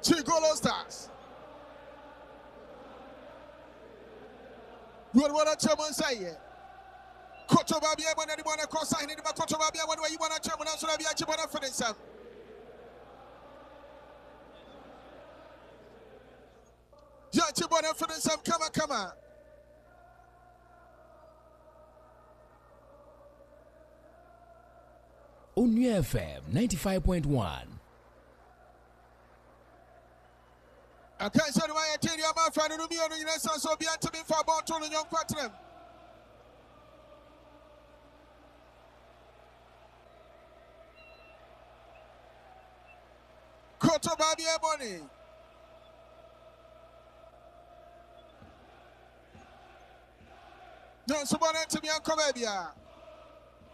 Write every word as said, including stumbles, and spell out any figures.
Chigolo Stars. You want to chairman say Koto Babia when anyone across sign in about Koto Babia when you want to chairman as well as you want to finish up. Yachi want to finish up. Come on, come on. Only F M ninety-five point one. I can't say why I tell you about Fanny Rubio and United so be to me for about two young quatrain. Koto Babia Bonnie. No, someone to me, Uncle Babia.